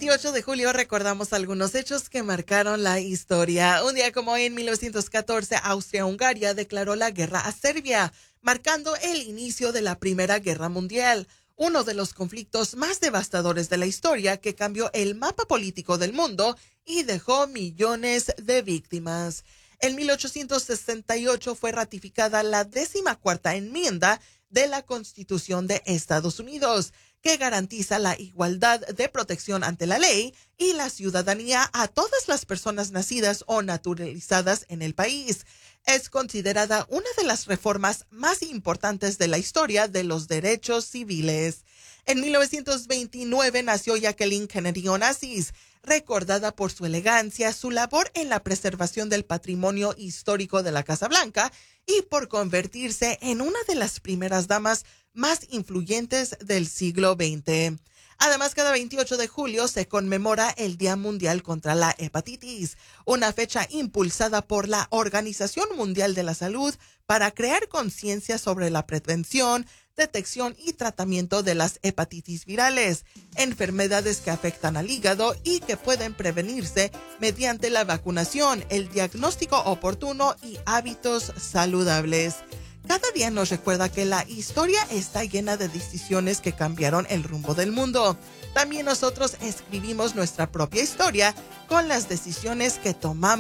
28 de julio recordamos algunos hechos que marcaron la historia. Un día como hoy, en 1914, Austria-Hungría declaró la guerra a Serbia, marcando el inicio de la Primera Guerra Mundial, uno de los conflictos más devastadores de la historia que cambió el mapa político del mundo y dejó millones de víctimas. En 1868 fue ratificada la 14ª enmienda de la Constitución de Estados Unidos, que garantiza la igualdad de protección ante la ley y la ciudadanía a todas las personas nacidas o naturalizadas en el país. Es considerada una de las reformas más importantes de la historia de los derechos civiles. En 1929 nació Jacqueline Kennedy Onassis, recordada por su elegancia, su labor en la preservación del patrimonio histórico de la Casa Blanca y por convertirse en una de las primeras damas más influyentes del siglo XX. Además, cada 28 de julio se conmemora el Día Mundial contra la Hepatitis, una fecha impulsada por la Organización Mundial de la Salud para crear conciencia sobre la prevención, detección y tratamiento de las hepatitis virales, enfermedades que afectan al hígado y que pueden prevenirse mediante la vacunación, el diagnóstico oportuno y hábitos saludables. Cada día nos recuerda que la historia está llena de decisiones que cambiaron el rumbo del mundo. También nosotros escribimos nuestra propia historia con las decisiones que tomamos